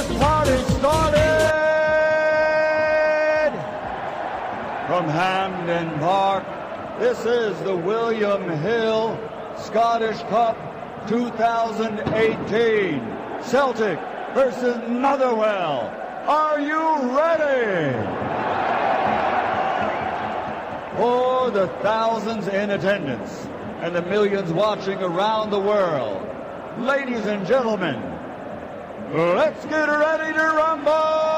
this party started! From Hampden Park, this is the William Hill Scottish Cup 2018. Celtic versus Motherwell. Are you ready? For the thousands in attendance and the millions watching around the world, ladies and gentlemen, let's get ready to rumble!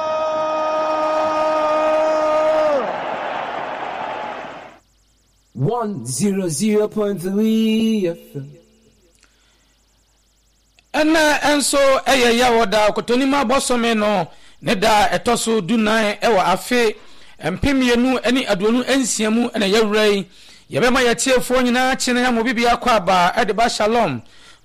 100.3 FM. Enso eya woda kotonima bosome no ne da etoso dunan ewa afe empemienu eni aduonu ensiamu ena yewrai yebema yetiefo nyina chine ya mobibia kwa aba edeba Shalom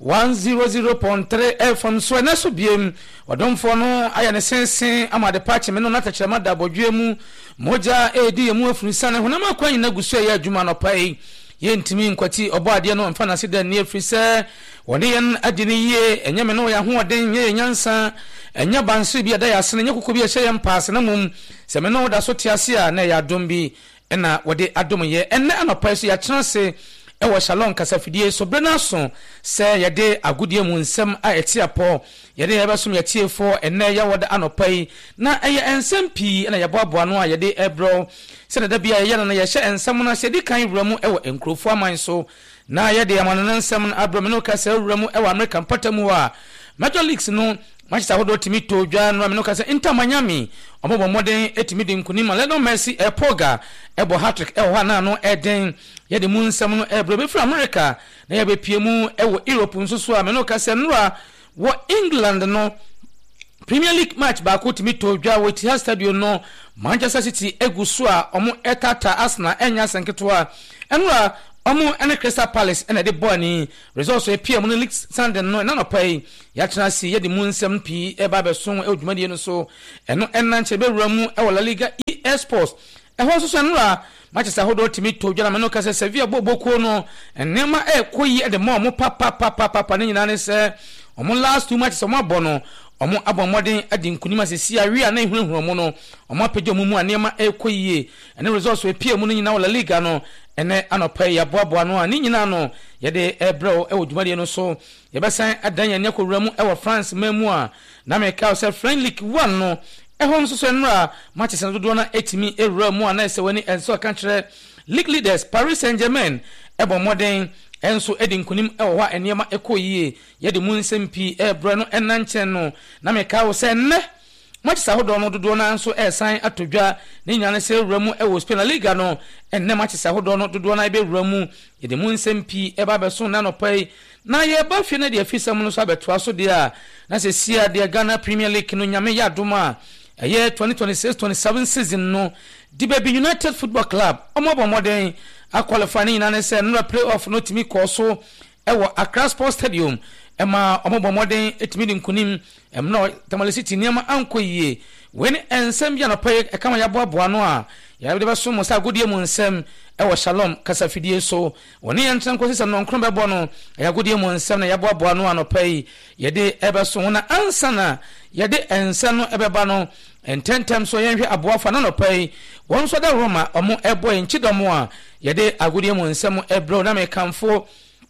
100.3 FM so eneso biem wadomfo no aya ne sensen amade pache me no natachema da bodwemu moja edi emu afunisane honama kwa nyina gusu ya adwuma no pai yentimi nkwati obade no mfa na sida ne afrise woni yen adini ye enyame no ya hoden ye nyansa enya banso bi ada ya sene nyekoko bi ya hye mpaase na mum se me no da so tiase a na ya dombi ena wode adom ye enne anopai so ya chanse ewo Shalom kasafidie so brenaso se yede agudie mu nsem a etiapo yede yebesom yetiefo enne ya wode anopai na eye ensem pi ena yaboaboa no a yede ebro se na da bia ye na ye hye ensem na se di kan wuramu ewo enkrofo aman so na yede amanan nsem na abro me no kasa wuramu ewo American patamu a Major Leagues no Manchester hodo timito dwa no me no kasa Inter Miami omobo modern etimidi nkunima Lionel Messi epoga ebo hat-trick ewo na no eden yede mu nsam no ebro be from America na ye be piemu ewo Europe nsusu a me no kasa nura wo England no Premier League match ba ko timito dwa wo Etihad Stadium no Manchester City egusu a omo etata Arsenal enya senketo enura omo ene Crystal Palace ene de boni results e PM no League Sunday no na no pai ya tena si ye de mu nsem pi e ba be so e odwumade no so eno enanche be wuramu e La Liga eSports e ho so nura Manchester hodo timi to dwala me no kase Sevilla boboko no enema e koyi e de mo papa ne nyina ne se omo last two matches omo abono omo abomodin adi nkunima sesi awi na ehunhun omo no omo apegye mu anema e koyi ene results e PM no nyina La Liga no ene anopai ya boaboa no ani nyina no yede ebro e odwumade no so yebesan adanya ne kowuramu e wo France mamu a na meka se Friendly League 1 no ehon so nra Manchester dodo na etimi ewuramu a na se wani enso kantre league leaders Paris Saint-Germain ebo modern enso edinkunim ewo wa enema ekoyie yede mu nsempi ebro no enanche no na meka se ne Manchester hodo no dodo na nso esan atodwa ne nyane se ewuramu ewo Spain La Liga no enne Manchester hodo no dodo na ebe ewuramu yede mu nsempi eba beso na no pai na ye ba fie na de afisam no so abetoa so de a na se sia de Ghana Premier League no nyame ya doma eye 2026-27 season no di Baby United Football Club omobo modern a qualify ni na se no playoff no timi ko so ewo Accra Sports Stadium ema omobo modern etimi nkunim emno Tamale City niama ankoyie wen ensem ya no pay e kama ya boaboa no a ya de beso mo sa godie mu nsem ewo Shalom kasafidie so woni entran ko sisa no nkron bebo no ya godie mu nsem na ya boaboa no anopay ye de ebeso na ansa na ye de ensa no ebeba no ententem so yenhwe aboafa na anopay won so da Roma omo ebo enchidomo a ye de agodie mu nsem ebro na me kamfo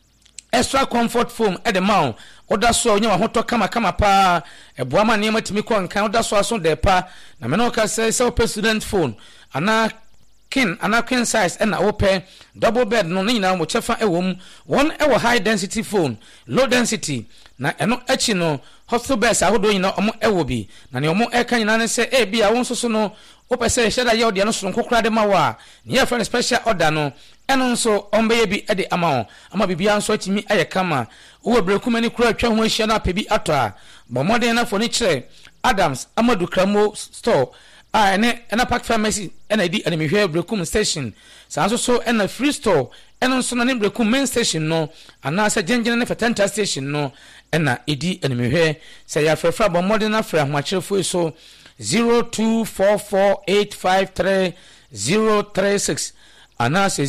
extra comfort foam at the mount oda so nya hoto kama pa eboa ma niam atimi ko nkan oda so aso de pa na me no ka say president phone ana king size and open double bed no nyina mo chefa ewom one ewo high density phone low density na eno echi no hospital beds ahodo nyina omo ewo bi na ne omo eka nyina ne se e bia won so no opese sheda ye ode no so nkokra de ma wa ne ya friend special order no eno nso ombe bi ede ama bibia nso atimi aye kama wo brekumani kura atwa ho ahia na pebi ato a bomode na foni kire Adams Amadu Kramo store ena Park Pharmacy ena di animehwe brekum station sanso so ena free store eno nso na ne brekum main station no ana sa gengen na fatanta station no ena edi animehwe say ya frefra bomode na fra hwachirefo so 0248530036 ana say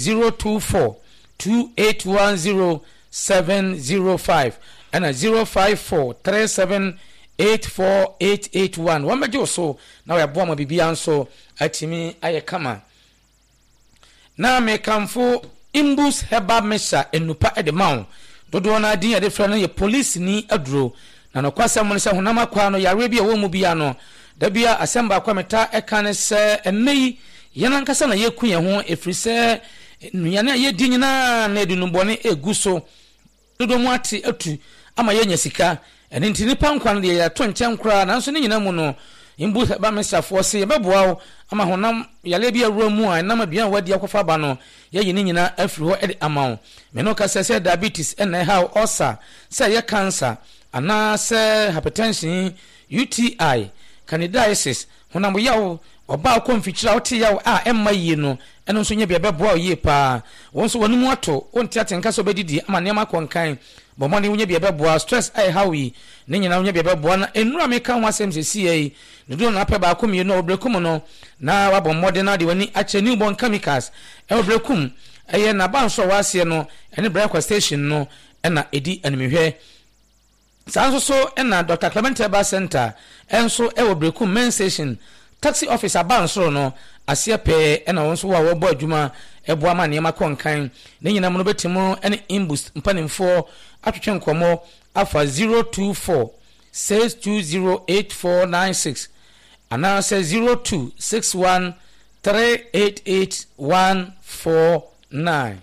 0242810 705 and a 05437 84881 wamejo so na ya boa mabibia nso atimi aye kama na mekamfo imbus heba mesha enupa edemaw dodo na din ade fra na ye police ni aduro na no kwasa mo se honama kwa no yare bia wo mu bia no da bia asemba kwa meta ekane se enei yenankasa na yeku ye ho efrise nuyane ye din nyina na edunu bone eguso dodo mu ate atu ama yenya sika ene ntini pankwan de ya to nchen kra nanso ne nyina mu no imbu ba mesafo se ye beboa ama honam yale bia wura mu a na maduan wadi akofa ba no ye ne nyina afiri ho ede amawo me no ka se diabetes ene ha ulcer se ye cancer ana se hypertension UTI candidiasis honam yawo oba ko mfikira wote yawo a emma yi no eno nso nya bia beboa ye pa wonso wonimu ato wonti atenka so bedidi ama nema konkan bomani wonye bia beboa stress ai hawi ne nyina wonye bia beboa na enura me kan wasem sesiei ne do na pe ba ko mi no obrekum no na wabomode na de wani ache new born chemicals e obrekum eye na ba nso wase no ene breakfast station no ena edi animehwe sanso so ena Dr. Clement Eba Center enso e obrekum main station taxi officer ba nso no asia pe ena wonso wa wo bo adwuma eboa ma niam akonkan ne nyina mo betimo ene imbus mpanimfo atwetwe nkomo afa 024 6208496 ana se 0261388149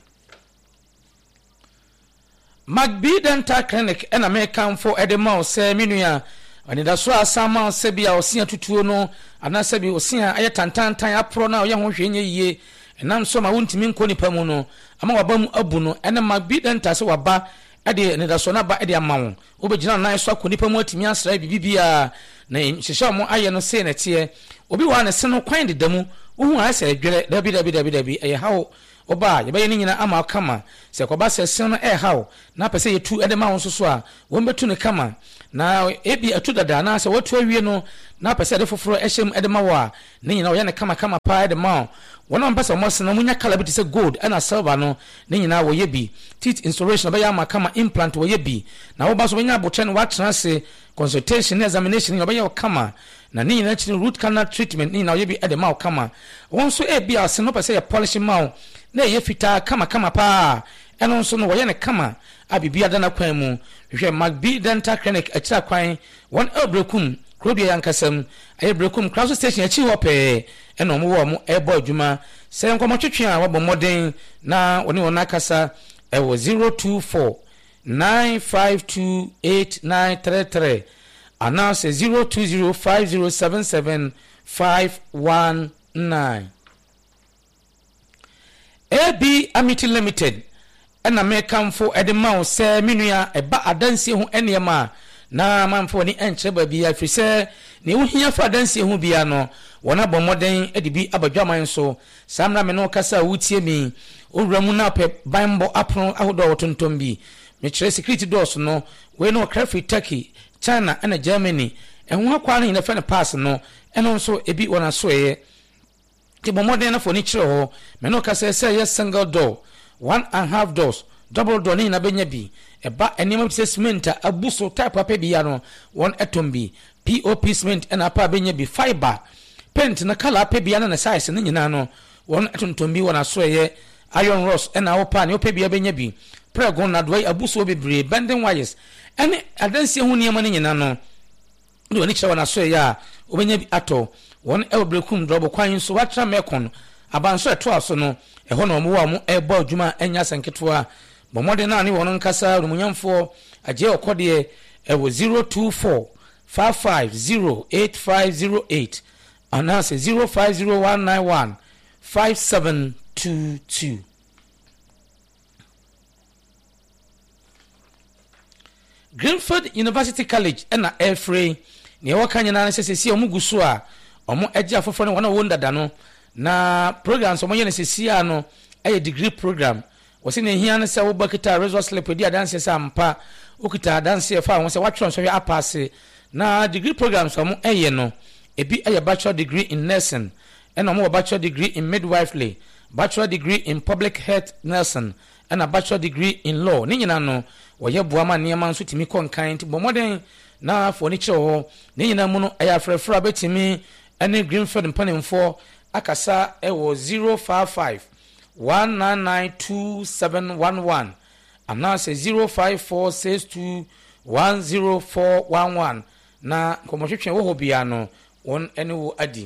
Magbi Dental Clinic ena mekan for edema se minua ani da so asama se bia osia tutuo no ana se bia osia aye tantantan apro na oye ho hwenye yie enam so ma wontimi nko nipa mu no ama wabam abu no ena Magbi Dental se waba ade ne da so na ba ade amawo obegina na so akọ nipa mu atimi asra bibibia na hyehyɛ mo aye no se na tie obi wa ne se no kwan de damu ohu asa adwere dabi eye hawo oba ye baye ni nyina ama kama se koba se se no hawo na pese yetu ede ma won so a won betu ne kama na ebi atu dada na se watu awie no na pese ede foforo ehyem ede ma wa ne nyina wo ne kama pa ede ma wona mpasa mo se na munya kala bi se gold ana silver no ne nyina wo ye bi teeth installation ba ya ama kama implant wo ye bi na wo ba so benya abotre no watena se consultation examination no ba ya kama na ne nyina chini root canal treatment ne nyina wo ye bi ede ma kama won so ebi ase no pese ye polish ma na ye fita kama pa eno nso no wo ye ne kama abibia dana kwan mu hwe Magbi Dental Clinic akira kwan won Ebrekum Krobia yankasam Ebrekum Cross Station achi ho pe eno mo wo mo ebo adwuma se nkomo twetwe a wabo moden na woni wona kasa ewo 024 9528933 ana se 0205077519 AB Amity Limited ena mekamfo edema se minua eba adansie ho enema na manfo ni enche ba bia fise ne wo hia fa adansie ho bia no wona bomoden edibi abadwaman so samra me no kasa wutie mi owramu na pe bambo apron ahodo wotontom bi me kire security doors no we no Crafty Turkey China and Germany enho akwa na ina fa ne pass no eno so ebi wona so ye ti bomoden na fo ni kire ho me no kasa say yes single door 1.5 doors double door ni na benya bi eba enema bi cement abuso type apa bia no won etombi POP cement and apa benya bi fiber paint na color apa bia na size ni nyina no won etontombi wona so ye iron rods and opa ne opa bia benya bi pregon na dwai abuso bebre bending wires ene adansie hu niam ni nyina no do ni kyewa na so ye a obenya bi ato won Ebrekum drobo kwan so watra mekon abanso eto aso no eho na omo wa mo ebo adwuma enya sanketoa bomode na ani wono nkasa rumunyamfo agye okode ewo 024 5508508 anase 0501915722 Greenfield University College ena Airfree ne wakanya na sesesi omuguso a omo agye afofo ne wona wondada no na programs omo yene sesi no aye degree program wose ne hia ne se wo bakita result slip di adanse se ampa okita adanse fa won se watron so apase na degree programs omo aye no ebi aye bachelor degree in nursing and omo bachelor degree in midwifery, bachelor degree in public health nursing and a bachelor degree in law ni nyina no wo ye boama niam nso timi konkan ti bomoden na fo ni kyewo ne nyina mu no aya frefra betimi ene Greenfield mpanimfo akasa ewo 055 1992711 ana se 0546210411 na komohwehwe wo hobia no won ene wo adi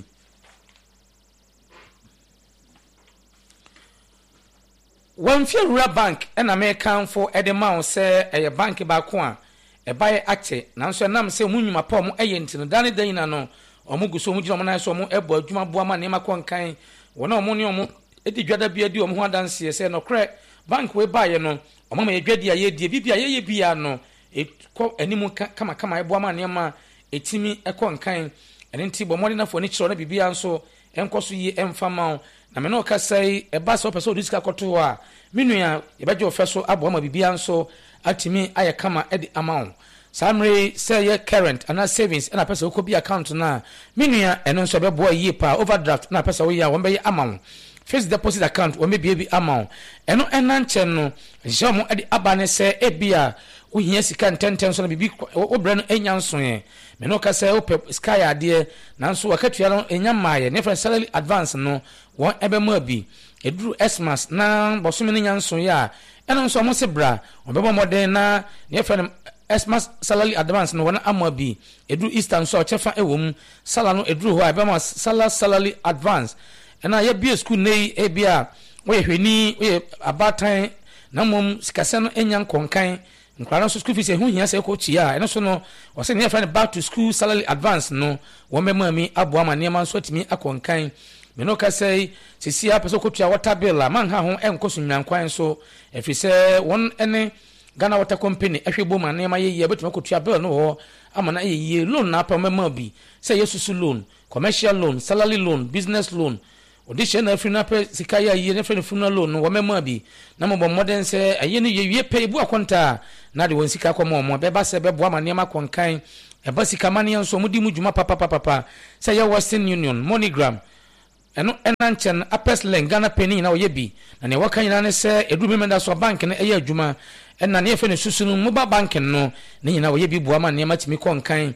Wamfiawura bank ena me kanfo edema se eye bank ba ko a e bae ate nanso nam se munyuma pa mo eye ntino dane dan no omuguso mu gina mo na so mo ebo adwuma boa ma ne makon kan wona omo ne omo edi dwada bia di omo ho adanse se no kre bank we bae no omo ma yedwadi aye die bibia ye bia no ekọ animu kama ebo ma ne ma etimi ekon kan ene nti bo mo ne na fo ni kiro na bibia nso enkoso yi emfama na me no kasai eba so person disika koto a minua yebeje ofeso abo ma bibia nso atimi aye kama edi amount samre say ye current and savings na person ko bi account na minua eno nso bebo yi pa overdraft na person we ya won be ye amount fixed deposit account won be bi amount eno enanche no jomo edi abane se ebia uhia sika ntenten so na bibi obra no enya nso ye me no kasai ope sky ade nanso wakatua no enya maaye ne friend salary advance no won ebe ma bi eduru Xmas na bosome ne nyanso ya eno nso mo se bra obebo modern na ne friend Xmas salary advance no won ama bi eduru Easter nso chefa ewom sala no eduru ho ebe ma salary advance ena ye bi school nei e bia we hweni we abatan na mom sikase no enya nkonkan nkwara so school fees e hu hia se ko chia eno so no wo se ne friend back to school salary advance no wo me mami abo ama ne man so timi akonkan me no ka say sisi a peso ko tua water bill a man ha ho enkoso nyankwan so efise won ene Ghana Water Company ehwebo ma ne ma ye betuma ko tua bill no ho ama na ye loan na pa mama bi say yesusu loan commercial loan salary loan business loan odishe na afri na pe sika ya ye ne fe funeral loan no wo mama bi na mo modern se aye ne ye pe ebu akonta na de won sika kwamo mo be ba se be bo ama ne ma konkan e ba sika mane nso mudi mu djuma papa say ya Western Union MoneyGram eno enanchen Apeslen Ghana penny na oye bi na ne waka nyina ne se edu memenda so bank ne eya adwuma enna ne efe ne susunu mobile bank no ne nyina oye bi boa ma ne matimi konkan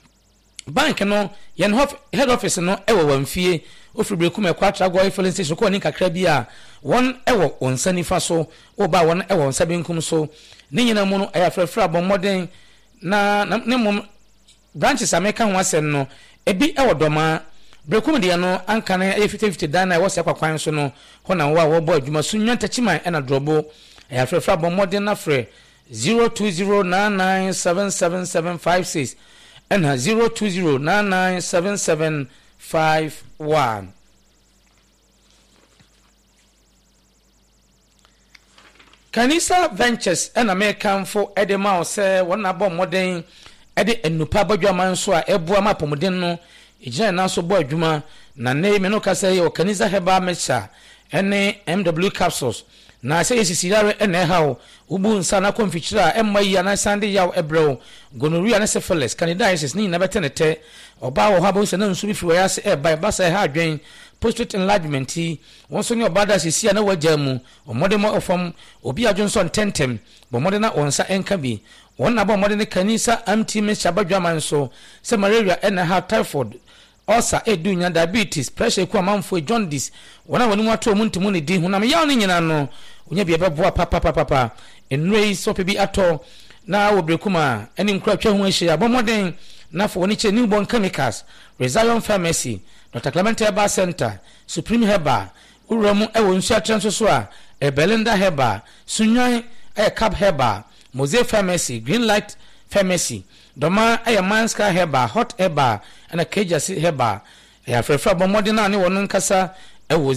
bank no yen head office no ewo wamfie ofribrekum ekwatra go filling station ko ni kakra bi a won ewo onsani fa so oba won ewo onsabenkum so ne nyina mu no ayafrafra bo modern na ne mum branches ameka ho asem no ebi ewo doma brekum de no anka na 50 dan na wose kwakwan so no ho na wo bo adwuma sunwa tachiman ena drobo ayafrafra bo modern na frɛ 0209977756 and 0209977751. Kanisa Ventures and American for Edema say one about modern Eddie and Nupa Bajaman so Ebua Mapomodin no Ejana na so boy Juma na name no kasa o Kanisa Heba Mesha ene MW capsules na say sisirare ene hawo ubu nsa na konfichira emma ya na sande yaw ebro gonorrhea na syphilis candidiasis ni na betenete oba wo habo se na nsu bi fiwa ya se e bai ba sa ha adwen prostate enlargement won so ni oba da sisia na wajamu omodemo ofam obi adwonso ntentem bo modena onsa enka bi won na bo modene kanisa amti me shabadwaman so se malaria ene ha typhoid osa edunya diabetes pressure ku amanfo jaundice wona woni mu ato mu ntimo ne di hunam yaw ne nyina no onya bia beboa papa enrei so pe bi ato na obrekuma eni nkura twa ho ahia abomoden na fo woni che newborn chemicals Resilion Pharmacy Dr. Clement Herbal Center Supreme Herbal uramu ewo nsu atranso so a Belinda Herbal Sunyan Cap Herbal Mose Pharmacy Greenlight Pharmacy Doma Manska Herbal Hot Herbal and a Kejasi Herbal frefra bomodi na ne wono nkasa ewo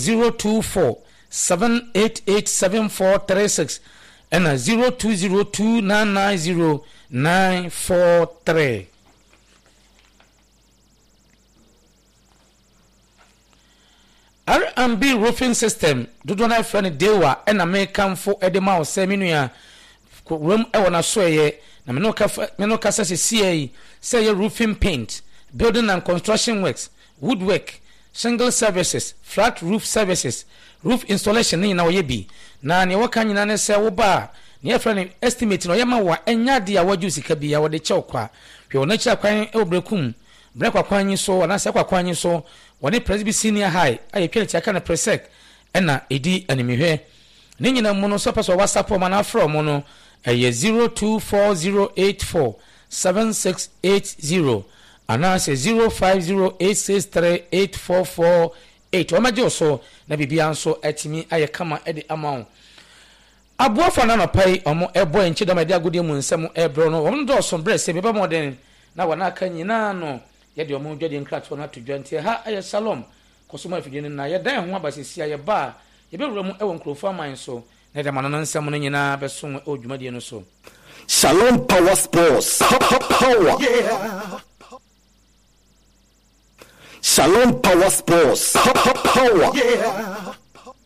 024788743 and 0202990943. R&B roofing system dodo na friend dewa and American for edema o seminua room ewo na soye na me no kasa se say roofing paint, building and construction works, woodwork, shingle services, flat roof services, roof installation ni na oyebi na ne waka nyina ne se wo ba ne friend estimate no yema wa enya de a waju sika bia wo de che okwa hwe wona chi akwan e obrekum brek akwan so wana se akwan so woni Presby Senior High aye twele ti aka na Presec ena edi animihwe ne nyina mu no so paso WhatsApp o mana from no eye 0240847680 ana se 0508638448 o majo so na bibia nso atimi aye kama edi amount abuafa na no pai omo ebo enchi do mede agode mu nsem ebro no omo do so bre se beba moden na wana aka nyina no ye de omo dwade nkrato na to dwante ha aye Shalom kosoma afidie na ye dan ho abasisi aye ba ye be wura mu ewo nkrofo aman so na de manana nsem no nyina beso odwumadie no so Shalom Power Sports power yeah. Shalom Power Sports power yeah.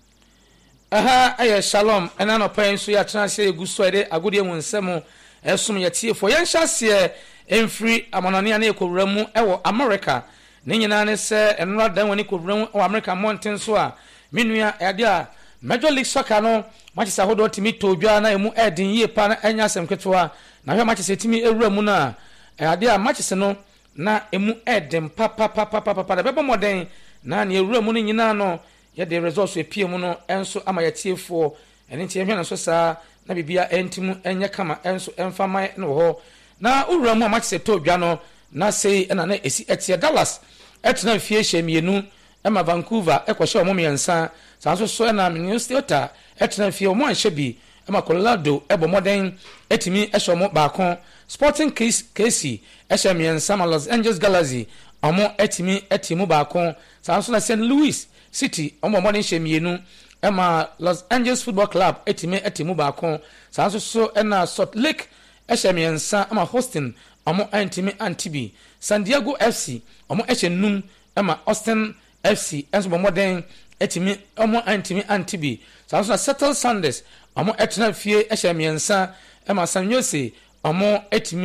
Aha aye Shalom ena no pai so ya transe eguso ede agode mu nsem esum ye tiefo ye nhase emfiri amanane na ekowura mu ewo America ne nyina ne se enra dan woni kowura mu ewo America mountain so a menua ade a Major League Soccer no Manchester hodo timi todwa na emu edin ye pa na enya asem ketwa na hwe Manchester timi ewura mu na ade a Manchester no na emu edin papa da bebo moden na ne ewura mu no nyina no ye de results epie mu no enso ama ya tiefo ene ntie hwe na so saa na bibia entimu enye kama enso emfama no ho na ewura mu Manchester todwa no na sei na na esi etie Dallas etna fie hyemienu ema Vancouver ekwhye omo miensa sanso so na Minnesota etna fie omo anhye bi ema Colorado ebo moden etimi ehye omo baako Sporting KC ehye miensa ma Los Angeles Galaxy omo etimu baako sanso na St. Louis City omo moden hyemienu ema Los Angeles Football Club etimu baako sanso so na Salt Lake ehye miensa ema Houston omo antibi San Diego FC omo ehye num ema Austin FC enso bomoden etimi omo antibi sanso na Settle Sanders omo etna fie ehye miensa ema San Jose omo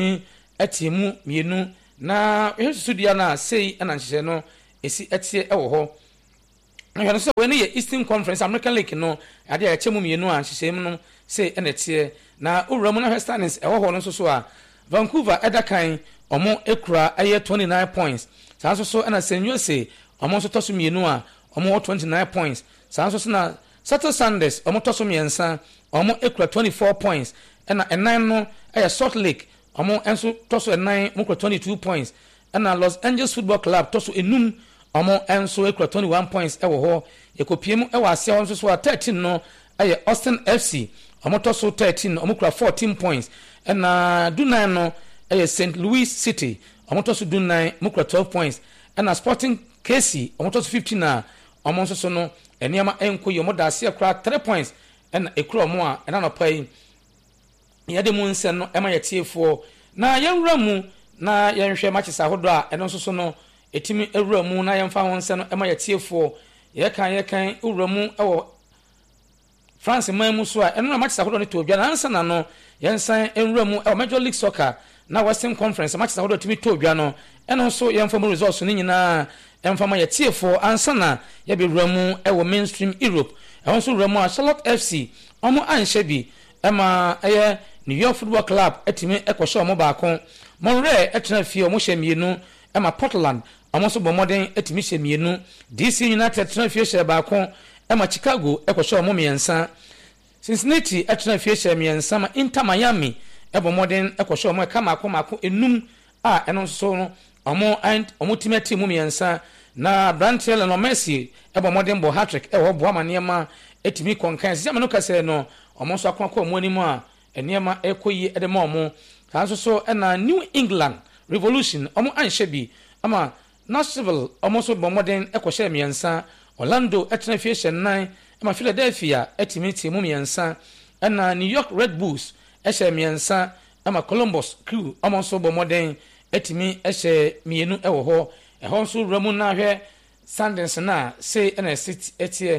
etimu mienu na yesudia na sei na nhye no esi etie ewo ho na so we ne Eastern Conference American League no ade a chemu mienu a nhye no sei na etie na owuramu na Standings ewo ho no so a Vancouver edakan omo ekura aye 29 points sanso so na San Jose omo so toso mienu a omo 29 points sanso so na Settle Sanders omo toso miensa omo ekura 24 points na enan no aye Salt Lake omo enso toso enan mo kura 22 points na Los Angeles Football Club toso enum omo enso ekura 21 points ewo ho ekopiemu ewo asia onso so 13 no aye Austin FC omo toso 13 omo kura 14 points na Dunan no aye St. Louis City omo toso Dunan mo kura 12 points na Sporting KC omo toso 15 na omo nso so no eniama enkoyi omo da asia kura 3 points na ekura omo a na no pai yade mu nsen no ema yetiefo na yenwura mu na yenhwe Manchester hodo a eno nso so no etimi ewura mu na yemfa ho nsen no ema yetiefo yekan ewura mu ewo France man mu so a eno na Manchester hodo ne to dwa na nsa na no yensan ewura mu ewo Major League Soccer na Western Conference Manchester hodo timi to dwa no eno nso yemfa mu results ni nyina emfa ma yetiefo ansa na ye be wura mu ewo mainstream Europe eno nso wura mu a Charlotte FC omo anhye bi ema eye New York Football Club etimi ekwohye omo baako Monterey etena fie omo hye mienu ema Portland omo so bomoden etimi hye mienu DC United etena fie hye baako ema Chicago ekwohye omo miensa Cincinnati etena fie hye miensa ma Inter Miami ebomoden ekwohye omo kama mako enum a eno so no omo timati mu miensa na Brantel no Messi ebomoden bo hat-trick ewo bo amanema etimi konkan sia mano kase no omo so akwa omo animu a eniema ekoyi edema omo kanso so na New England Revolution omo anhye bi ama Nashville omo so bomoden ekohye miensa Orlando etena fie hye nan ama Philadelphia etimi timu miensa na New York Red Bulls ehye miensa ama Columbus Crew omo so bomoden etimi ehye mienu ewo ho eho so ramu na hwe Sanders na say na sit etie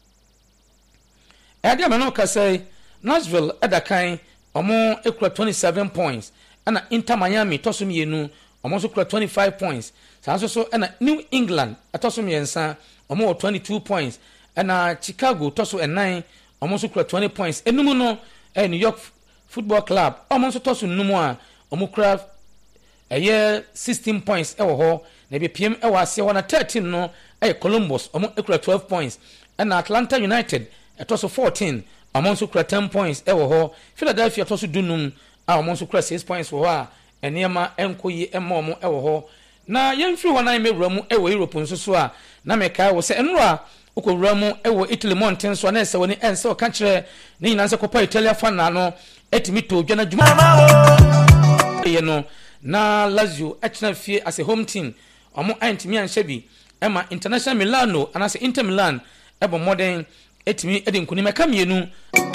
ade amano ka say Nashville edakan omo ekura 27 points ana Inter Miami toso mienu omo so kura 25 points sanso so ana New England atoso miensa omo 22 points ana Chicago toso 9 omo so kura 20 points enum no New York football club omo nso toso numu a omo kura 16 points ewo ho na be PM ewo ase ho na 13 no Columbus omo ekura 12 points and Atlanta United etoso 14 omo nso kura 10 points ewo ho Philadelphia toso dunum a omo nso kura 6 points wo a enema enkoyi ema omo ewo ho na yemfiri ho na mewura mu ewo Europe nso so a na meka wo se enura okowura mu ewo Italy mountain so na ese woni ense o ka kire ni nyina nse kopa Italia fan na no etimi to dwa na djuma ye no na Lazio echna fie as a home team omo antimi anshabi ema International Milano anase Inter Milan ebo modern etimi edin kunimeka mienu